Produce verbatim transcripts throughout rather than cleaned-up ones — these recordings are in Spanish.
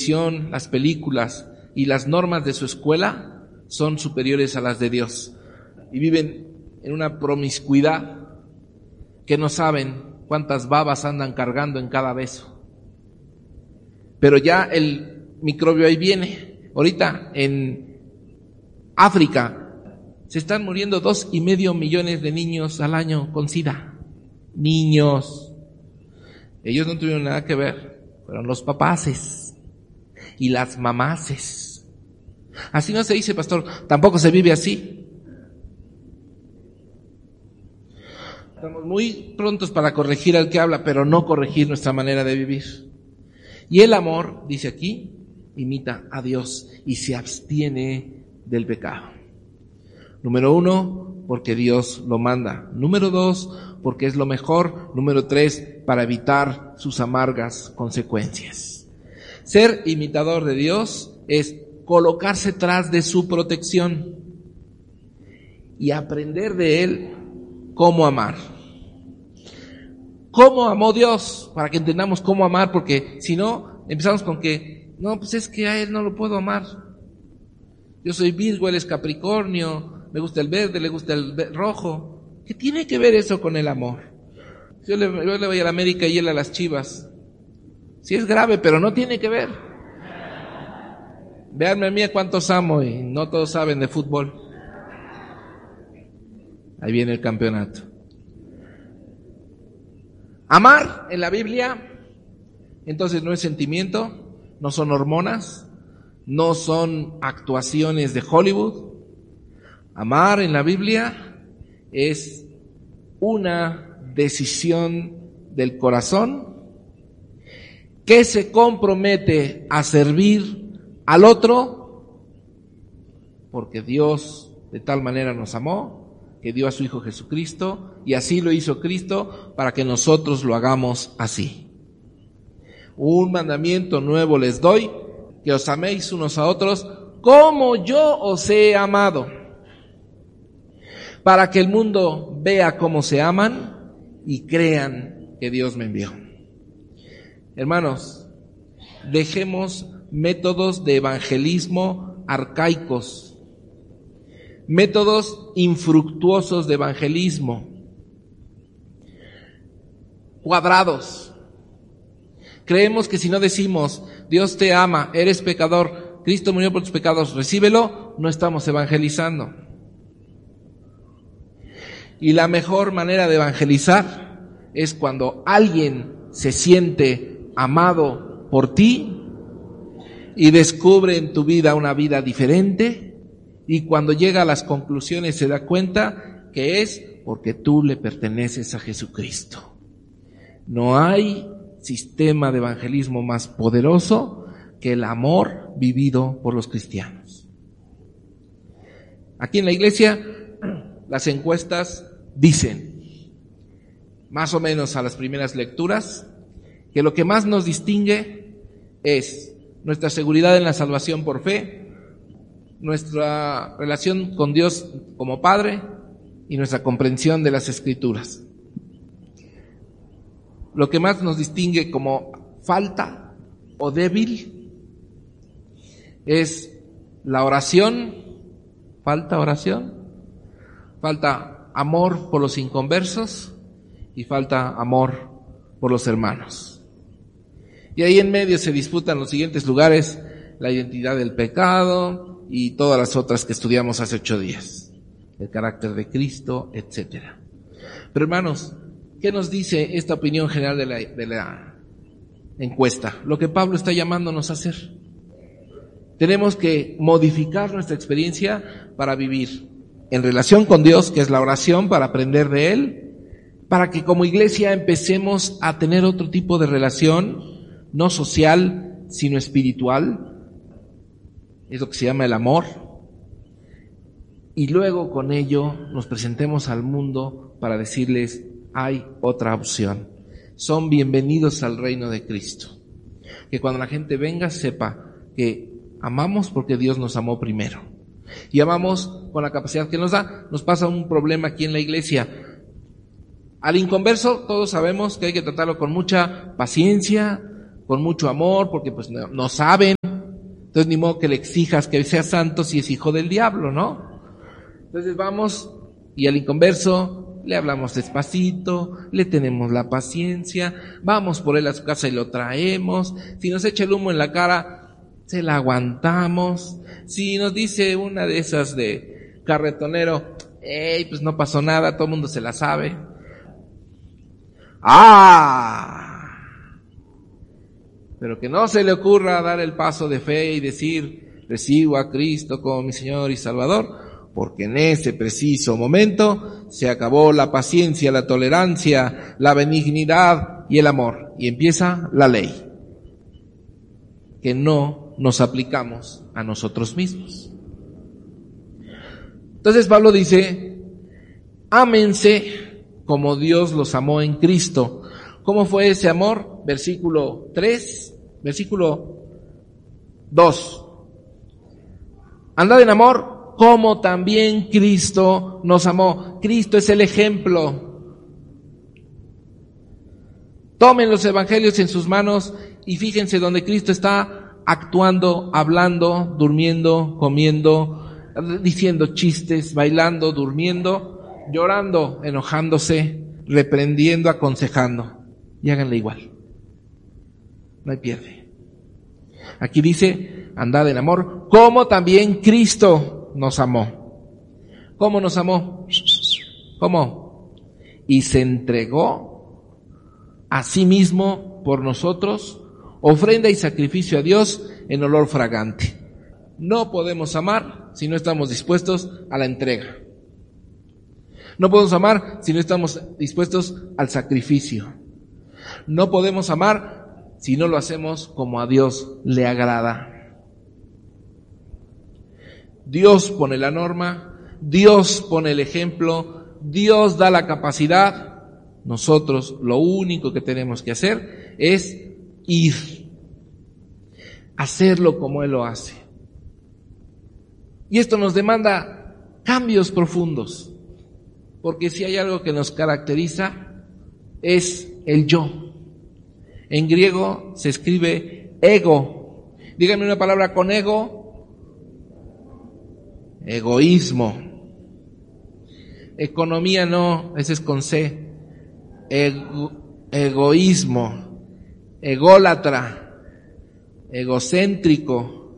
televisión, las películas y las normas de su escuela son superiores a las de Dios. Y viven en una promiscuidad que no saben cuántas babas andan cargando en cada beso. Pero ya el microbio ahí viene. Ahorita en África se están muriendo dos y medio millones de niños al año con SIDA. Niños. Ellos no tuvieron nada que ver, fueron los papaces y las mamaces. Así no se dice, pastor, tampoco se vive así. Estamos muy prontos para corregir al que habla, pero no corregir nuestra manera de vivir. Y el amor, dice aquí, imita a Dios y se abstiene del pecado. Número uno, porque Dios lo manda. Número dos, porque es lo mejor. Número tres, para evitar sus amargas consecuencias. Ser imitador de Dios es colocarse tras de su protección y aprender de Él cómo amar. ¿Cómo amó Dios? Para que entendamos cómo amar, porque si no, empezamos con que, no, pues es que a Él no lo puedo amar. Yo soy Virgo, Él es Capricornio, me gusta el verde, le gusta el rojo. ¿Qué tiene que ver eso con el amor? Yo le, yo le voy a la América y él a las Chivas. Sí es grave, pero no tiene que ver. Véanme a mí a cuántos amo y no todos saben de fútbol. Ahí viene el campeonato. Amar en la Biblia, entonces no es sentimiento, no son hormonas, no son actuaciones de Hollywood. Amar en la Biblia es una decisión del corazón que se compromete a servir al otro porque Dios de tal manera nos amó que dio a su Hijo Jesucristo, y así lo hizo Cristo para que nosotros lo hagamos así. Un mandamiento nuevo les doy, que os améis unos a otros como yo os he amado, para que el mundo vea cómo se aman y crean que Dios me envió. Hermanos, dejemos métodos de evangelismo arcaicos, métodos infructuosos de evangelismo, cuadrados. Creemos que si no decimos, Dios te ama, eres pecador, Cristo murió por tus pecados, recíbelo, no estamos evangelizando. Y la mejor manera de evangelizar es cuando alguien se siente amado por ti y descubre en tu vida una vida diferente, y cuando llega a las conclusiones se da cuenta que es porque tú le perteneces a Jesucristo. No hay sistema de evangelismo más poderoso que el amor vivido por los cristianos. Aquí en la iglesia las encuestas dicen, más o menos a las primeras lecturas, que lo que más nos distingue es nuestra seguridad en la salvación por fe, nuestra relación con Dios como Padre y nuestra comprensión de las Escrituras. Lo que más nos distingue como falta o débil es la oración, falta oración, falta amor por los inconversos y falta amor por los hermanos. Y ahí en medio se disputan los siguientes lugares: la identidad del pecado y todas las otras que estudiamos hace ocho días, el carácter de Cristo, etcétera. Pero hermanos, ¿qué nos dice esta opinión general de la, de la encuesta? Lo que Pablo está llamándonos a hacer. Tenemos que modificar nuestra experiencia para vivir en relación con Dios, que es la oración, para aprender de Él, para que como iglesia empecemos a tener otro tipo de relación, no social, sino espiritual. Es lo que se llama el amor. Y luego con ello nos presentemos al mundo para decirles, hay otra opción. Son bienvenidos al reino de Cristo. Que cuando la gente venga sepa que amamos porque Dios nos amó primero. Y amamos con la capacidad que nos da. Nos pasa un problema aquí en la iglesia. Al inconverso todos sabemos que hay que tratarlo con mucha paciencia, con mucho amor, porque pues no, no saben. Entonces ni modo que le exijas que sea santo si es hijo del diablo, ¿no? Entonces vamos y al inconverso le hablamos despacito, le tenemos la paciencia, vamos por él a su casa y lo traemos. Si nos echa el humo en la cara, se la aguantamos. Si nos dice una de esas de carretonero, ey, pues no pasó nada, todo el mundo se la sabe. ¡Ah! Pero que no se le ocurra dar el paso de fe y decir, recibo a Cristo como mi Señor y Salvador, porque en ese preciso momento se acabó la paciencia, la tolerancia, la benignidad y el amor. Y empieza la ley, que no nos aplicamos a nosotros mismos. Entonces Pablo dice, ámense como Dios los amó en Cristo. ¿Cómo fue ese amor? Versículo tres, versículo dos. Andad en amor como también Cristo nos amó. Cristo es el ejemplo. Tomen los evangelios en sus manos y fíjense donde Cristo está actuando, hablando, durmiendo, comiendo, diciendo chistes, bailando, durmiendo, llorando, enojándose, reprendiendo, aconsejando. Y háganle igual. No hay pierde. Aquí dice, andad en amor, como también Cristo nos amó. ¿Cómo nos amó? ¿Cómo? Y se entregó a sí mismo por nosotros, ofrenda y sacrificio a Dios en olor fragante. No podemos amar si no estamos dispuestos a la entrega. No podemos amar si no estamos dispuestos al sacrificio. No podemos amar si no lo hacemos como a Dios le agrada. Dios pone la norma, Dios pone el ejemplo, Dios da la capacidad. Nosotros lo único que tenemos que hacer es ir, hacerlo como Él lo hace. Y esto nos demanda cambios profundos, porque si hay algo que nos caracteriza es el yo. En griego se escribe ego. Díganme una palabra con ego. Egoísmo. Economía no, ese es con C. Ego, egoísmo. Ególatra. Egocéntrico.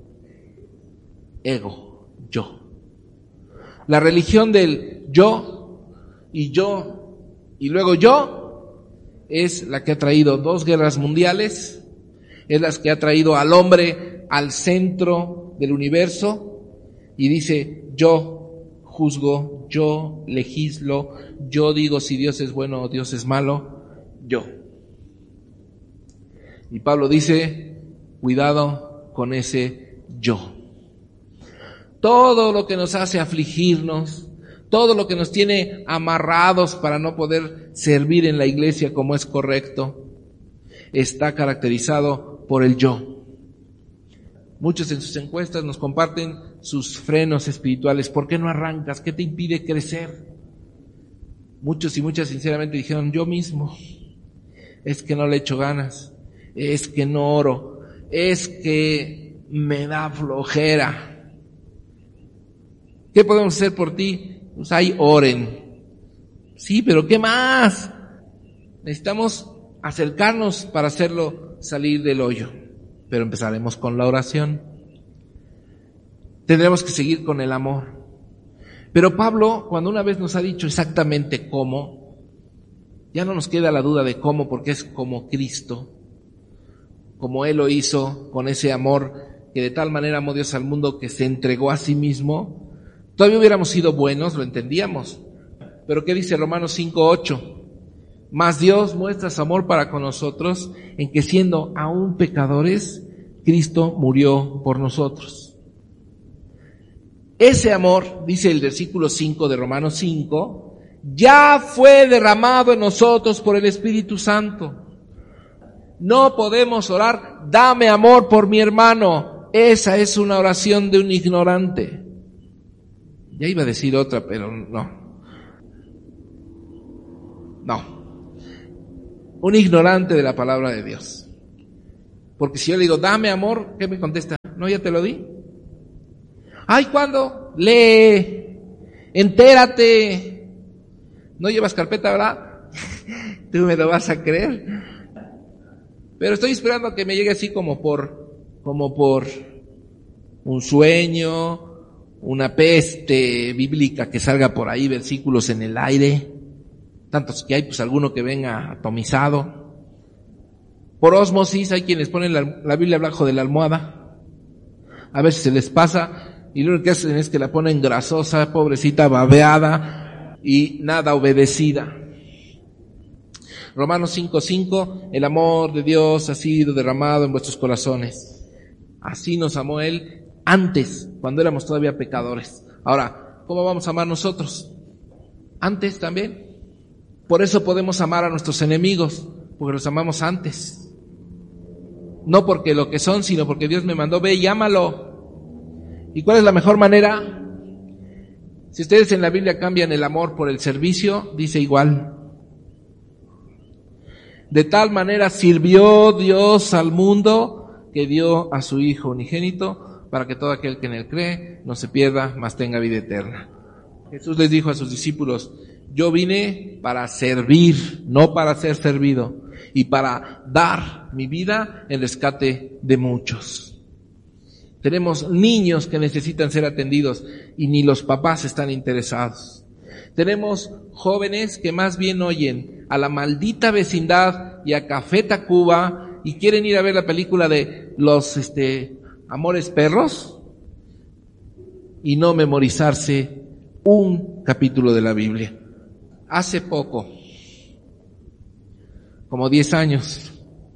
Ego. Yo. La religión del yo y yo y luego yo es la que ha traído dos guerras mundiales, es la que ha traído al hombre al centro del universo y dice, yo juzgo, yo legislo, yo digo si Dios es bueno o Dios es malo, yo. Y Pablo dice, cuidado con ese yo. Todo lo que nos hace afligirnos, todo lo que nos tiene amarrados para no poder servir en la iglesia como es correcto, está caracterizado por el yo. Muchos en sus encuestas nos comparten sus frenos espirituales. ¿Por qué no arrancas? ¿Qué te impide crecer? Muchos y muchas sinceramente dijeron, yo mismo. Es que no le echo ganas, es que no oro, es que me da flojera. ¿Qué podemos hacer por ti? Pues ahí oren. Sí, pero ¿qué más? Necesitamos acercarnos para hacerlo salir del hoyo. Pero empezaremos con la oración. Tendremos que seguir con el amor. Pero Pablo, cuando una vez nos ha dicho exactamente cómo, ya no nos queda la duda de cómo, porque es como Cristo, como Él lo hizo, con ese amor que de tal manera amó Dios al mundo que se entregó a sí mismo. Todavía hubiéramos sido buenos, lo entendíamos. Pero ¿qué dice Romanos cinco ocho? Mas Dios muestra su amor para con nosotros en que siendo aún pecadores, Cristo murió por nosotros. Ese amor, dice el versículo cinco de Romanos cinco, ya fue derramado en nosotros por el Espíritu Santo. No podemos orar, dame amor por mi hermano. Esa es una oración de un ignorante. Ya iba a decir otra, pero no. No. Un ignorante de la palabra de Dios. Porque si yo le digo, dame amor, ¿qué me contesta? No, ya te lo di. Ay, ¿cuándo? Lee, entérate. No llevas carpeta, ¿verdad? Tú me lo vas a creer. Pero estoy esperando a que me llegue así como por, como por un sueño, una peste bíblica que salga por ahí, versículos en el aire. Tantos que hay, pues alguno que venga atomizado. Por ósmosis hay quienes ponen la, la Biblia abajo de la almohada. A ver si se les pasa. Y lo único que hacen es que la ponen grasosa, pobrecita, babeada y nada obedecida. Romanos cinco cinco, el amor de Dios ha sido derramado en vuestros corazones. Así nos amó Él antes, cuando éramos todavía pecadores. Ahora, ¿cómo vamos a amar nosotros? Antes también. Por eso podemos amar a nuestros enemigos, porque los amamos antes. No porque lo que son, sino porque Dios me mandó, ve y ámalo. ¿Y cuál es la mejor manera? Si ustedes en la Biblia cambian el amor por el servicio, dice igual. De tal manera sirvió Dios al mundo que dio a su Hijo unigénito para que todo aquel que en él cree no se pierda, mas tenga vida eterna. Jesús les dijo a sus discípulos, yo vine para servir, no para ser servido, y para dar mi vida en rescate de muchos. Tenemos niños que necesitan ser atendidos y ni los papás están interesados. Tenemos jóvenes que más bien oyen a la maldita vecindad y a Café Tacuba y quieren ir a ver la película de los este, Amores Perros y no memorizarse un capítulo de la Biblia. Hace poco, como diez años,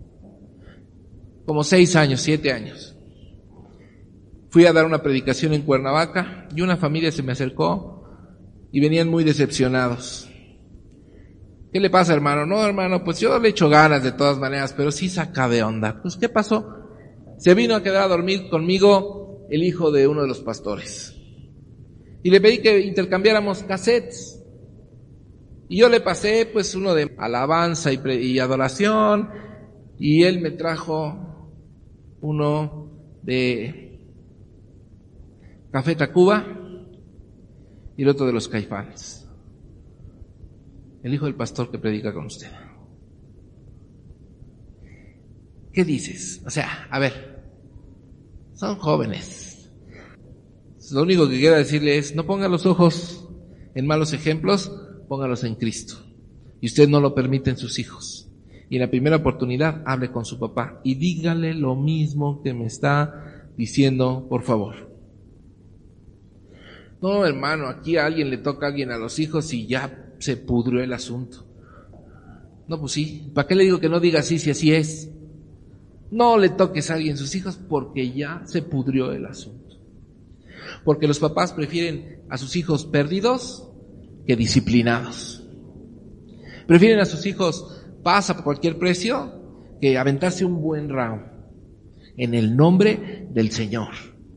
como seis años, siete años, fui a dar una predicación en Cuernavaca y una familia se me acercó y venían muy decepcionados. ¿Qué le pasa, hermano? No, hermano, pues yo le echo ganas de todas maneras, pero sí saca de onda. Pues, ¿qué pasó? Se vino a quedar a dormir conmigo el hijo de uno de los pastores. Y le pedí que intercambiáramos cassettes. Y yo le pasé, pues, uno de alabanza y, pre- y adoración, y él me trajo uno de Café Tacuba y el otro de los Caifanes. El hijo del pastor que predica con usted. ¿Qué dices? O sea, a ver, son jóvenes. Lo único que quiero decirle es, no ponga los ojos en malos ejemplos, póngalos en Cristo. Y usted no lo permite en sus hijos. Y en la primera oportunidad, hable con su papá y dígale lo mismo que me está diciendo, por favor. No, hermano, aquí a alguien le toca a alguien a los hijos y ya se pudrió el asunto. No, pues sí, ¿para qué le digo que no diga así si así es? No le toques a alguien sus hijos porque ya se pudrió el asunto. Porque los papás prefieren a sus hijos perdidos que disciplinados. Prefieren a sus hijos paz a cualquier precio que aventarse un buen round en el nombre del Señor.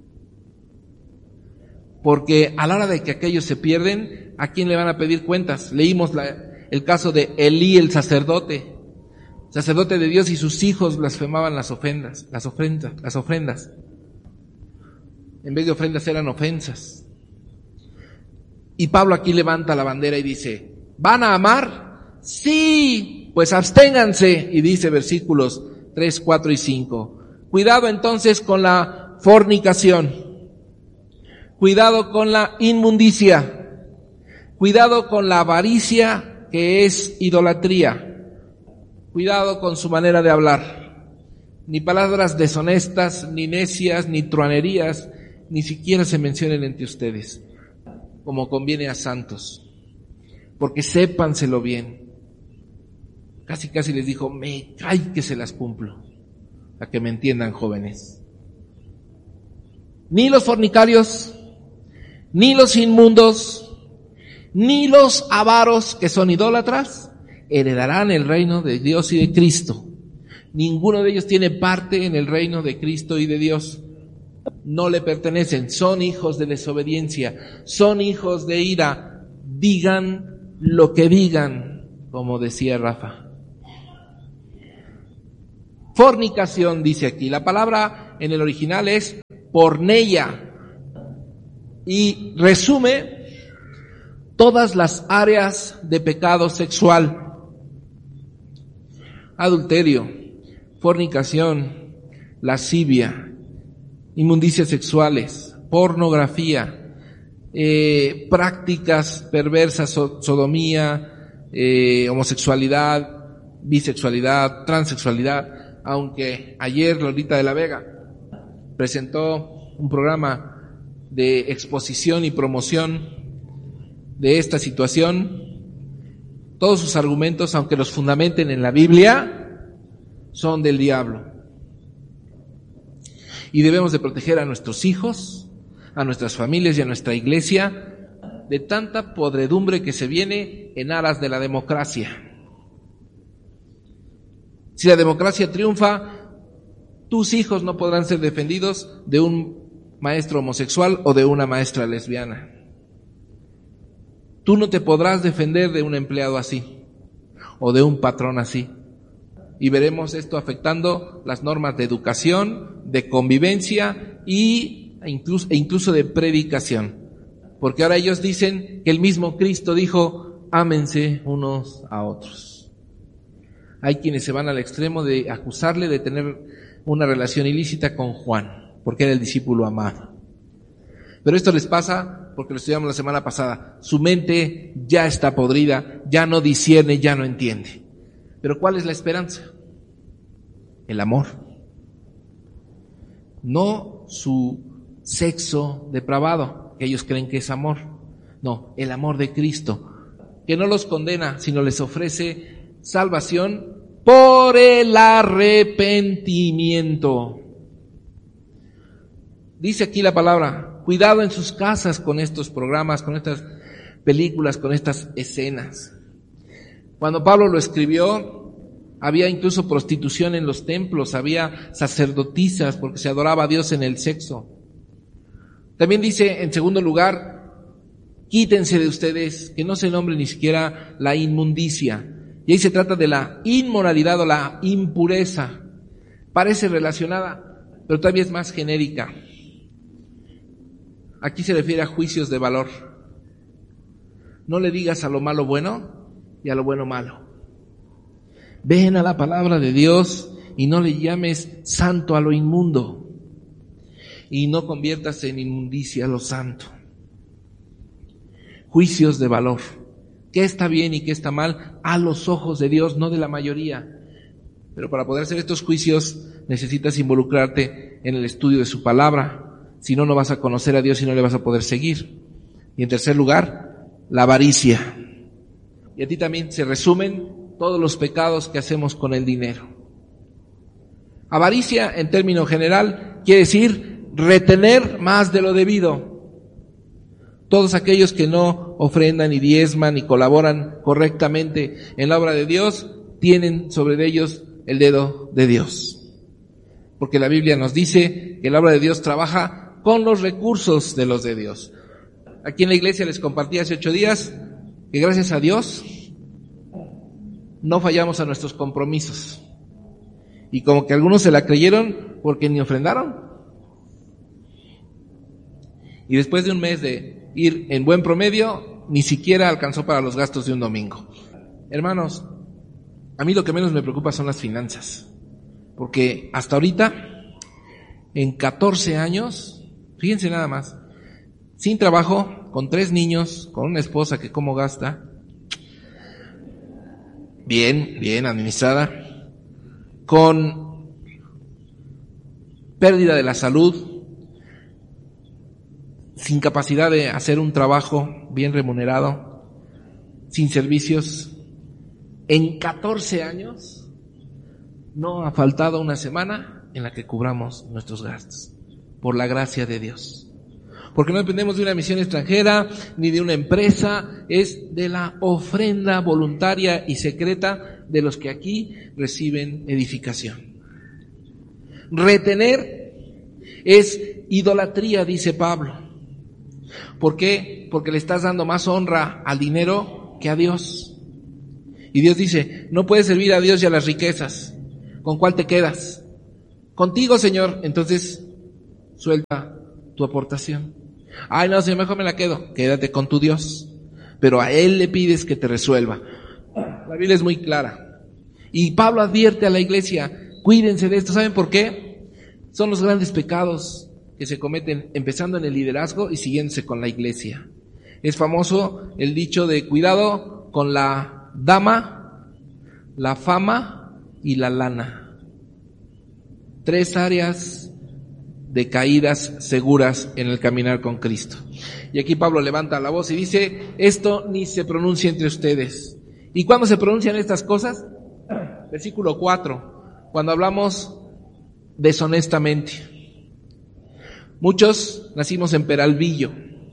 Porque a la hora de que aquellos se pierden, ¿a quién le van a pedir cuentas? Leímos la, el caso de Elí, el sacerdote, sacerdote de Dios, y sus hijos blasfemaban las ofrendas, las ofrendas, las ofrendas. En vez de ofrendas eran ofensas. Y Pablo aquí levanta la bandera y dice, ¿van a amar? Sí, pues absténganse. Y dice versículos tres, cuatro y cinco. Cuidado entonces con la fornicación. Cuidado con la inmundicia, cuidado con la avaricia que es idolatría, cuidado con su manera de hablar, ni palabras deshonestas, ni necias, ni truanerías, ni siquiera se mencionen entre ustedes, como conviene a santos, porque sépanselo bien. Casi casi les dijo, me cae que se las cumplo, a que me entiendan jóvenes. Ni los fornicarios, ni los inmundos, ni los avaros que son idólatras, heredarán el reino de Dios y de Cristo. Ninguno de ellos tiene parte en el reino de Cristo y de Dios. No le pertenecen, son hijos de desobediencia, son hijos de ira. Digan lo que digan, como decía Rafa. Fornicación, dice aquí. La palabra en el original es porneia y resume todas las áreas de pecado sexual: adulterio, fornicación, lascivia, inmundicias sexuales, pornografía, eh, prácticas perversas, so- sodomía, eh, homosexualidad, bisexualidad, transexualidad. Aunque ayer Lolita de la Vega presentó un programa de exposición y promoción de esta situación, todos sus argumentos, aunque los fundamenten en la Biblia, son del diablo. Y debemos de proteger a nuestros hijos, a nuestras familias y a nuestra iglesia de tanta podredumbre que se viene en aras de la democracia. Si la democracia triunfa, tus hijos no podrán ser defendidos de un maestro homosexual o de una maestra lesbiana. Tú no te podrás defender de un empleado así o de un patrón así. Y veremos esto afectando las normas de educación, de convivencia y e incluso, e incluso de predicación. Porque ahora ellos dicen que el mismo Cristo dijo: ámense unos a otros. Hay quienes se van al extremo de acusarle de tener una relación ilícita con Juan, porque era el discípulo amado. Pero esto les pasa porque lo estudiamos la semana pasada. Su mente ya está podrida, ya no discierne, ya no entiende. Pero ¿cuál es la esperanza? El amor. No su sexo depravado, que ellos creen que es amor. No, el amor de Cristo, que no los condena, sino les ofrece salvación por el arrepentimiento. Dice aquí la palabra: cuidado en sus casas con estos programas, con estas películas, con estas escenas. Cuando Pablo lo escribió, había incluso prostitución en los templos, había sacerdotisas porque se adoraba a Dios en el sexo. También dice, en segundo lugar, quítense de ustedes, que no se nombre ni siquiera la inmundicia. Y ahí se trata de la inmoralidad o la impureza. Parece relacionada, pero todavía es más genérica. Aquí se refiere a juicios de valor. No le digas a lo malo bueno y a lo bueno malo. Ven a la palabra de Dios y no le llames santo a lo inmundo. Y no conviertas en inmundicia a lo santo. Juicios de valor. ¿Qué está bien y qué está mal? A los ojos de Dios, no de la mayoría. Pero para poder hacer estos juicios necesitas involucrarte en el estudio de su palabra. Si no, no vas a conocer a Dios y no le vas a poder seguir. Y en tercer lugar, la avaricia. Y a ti también se resumen todos los pecados que hacemos con el dinero. Avaricia, en término general, quiere decir retener más de lo debido. Todos aquellos que no ofrendan y diezman y colaboran correctamente en la obra de Dios, tienen sobre ellos el dedo de Dios. Porque la Biblia nos dice que la obra de Dios trabaja con los recursos de los de Dios. Aquí en la iglesia les compartí hace ocho días que gracias a Dios no fallamos a nuestros compromisos. Y como que algunos se la creyeron porque ni ofrendaron. Y después de un mes de ir en buen promedio, ni siquiera alcanzó para los gastos de un domingo. Hermanos, a mí lo que menos me preocupa son las finanzas. Porque hasta ahorita, en catorce años, fíjense nada más, sin trabajo, con tres niños, con una esposa que cómo gasta, bien, bien administrada, con pérdida de la salud, sin capacidad de hacer un trabajo bien remunerado, sin servicios, en catorce años no ha faltado una semana en la que cubramos nuestros gastos, por la gracia de Dios. Porque no dependemos de una misión extranjera, ni de una empresa, es de la ofrenda voluntaria y secreta de los que aquí reciben edificación. Retener es idolatría, dice Pablo. ¿Por qué? Porque le estás dando más honra al dinero que a Dios. Y Dios dice, no puedes servir a Dios y a las riquezas. ¿Con cuál te quedas? Contigo, Señor. Entonces, suelta tu aportación. Ay, no, Señor, mejor me la quedo. Quédate con tu Dios. Pero a Él le pides que te resuelva. La Biblia es muy clara. Y Pablo advierte a la iglesia, cuídense de esto. ¿Saben por qué? Son los grandes pecados que se cometen empezando en el liderazgo y siguiéndose con la iglesia. Es famoso el dicho de cuidado con la dama, la fama y la lana. Tres áreas de caídas seguras en el caminar con Cristo. Y aquí Pablo levanta la voz y dice, esto ni se pronuncia entre ustedes. ¿Y cuándo se pronuncian estas cosas? Versículo cuatro, cuando hablamos deshonestamente. Muchos nacimos en Peralvillo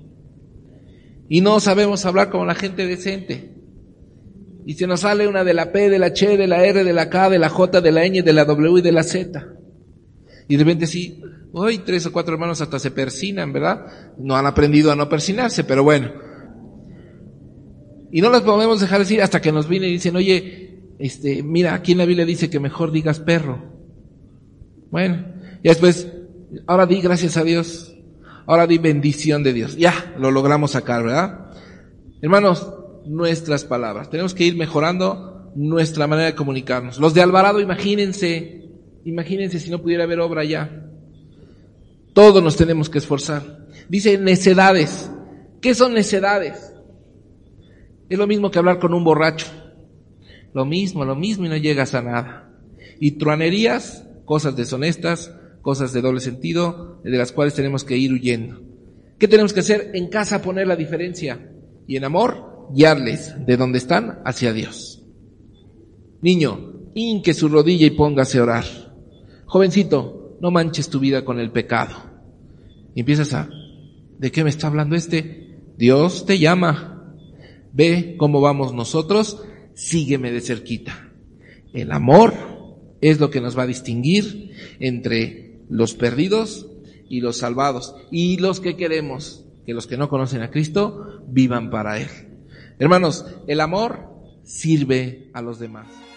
y no sabemos hablar como la gente decente. Y se nos sale una de la P, de la Ch, de la R, de la K, de la J, de la Ñ, de la W y de la Z. Y de repente sí, hoy tres o cuatro hermanos hasta se persinan, ¿verdad? No han aprendido a no persinarse, pero bueno. Y no las podemos dejar decir hasta que nos vienen y dicen, oye, este, mira, aquí en la Biblia dice que mejor digas perro. Bueno, y después, ahora di gracias a Dios, ahora di bendición de Dios. Ya, lo logramos sacar, ¿verdad? Hermanos, nuestras palabras. Tenemos que ir mejorando nuestra manera de comunicarnos. Los de Alvarado, imagínense, imagínense si no pudiera haber obra ya. Todos nos tenemos que esforzar. Dice necedades. ¿Qué son necedades? Es lo mismo que hablar con un borracho. Lo mismo, lo mismo y no llegas a nada. Y truanerías, cosas deshonestas, cosas de doble sentido, de las cuales tenemos que ir huyendo. ¿Qué tenemos que hacer? En casa poner la diferencia. Y en amor, guiarles de donde están hacia Dios. Niño, hinque su rodilla y póngase a orar. Jovencito, no manches tu vida con el pecado. Y empiezas a, ¿de qué me está hablando este? Dios te llama. Ve cómo vamos nosotros, sígueme de cerquita. El amor es lo que nos va a distinguir entre los perdidos y los salvados. Y los que queremos que los que no conocen a Cristo vivan para Él. Hermanos, el amor sirve a los demás.